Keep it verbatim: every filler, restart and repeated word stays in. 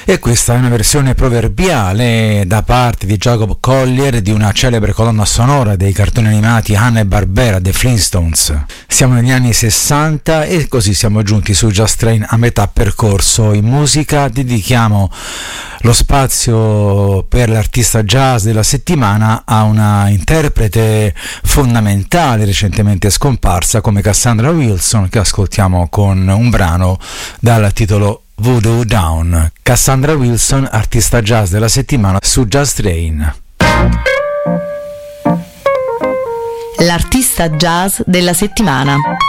E questa è una versione proverbiale da parte di Jacob Collier di una celebre colonna sonora dei cartoni animati Hanna-Barbera, The Flintstones. Siamo negli anni sessanta e così siamo giunti su Just Train a metà percorso in musica. Dedichiamo lo spazio per l'artista jazz della settimana a una interprete fondamentale recentemente scomparsa come Cassandra Wilson, che ascoltiamo con un brano dal titolo Voodoo Down. Cassandra Wilson, artista jazz della settimana su Just Train. L'artista jazz della settimana.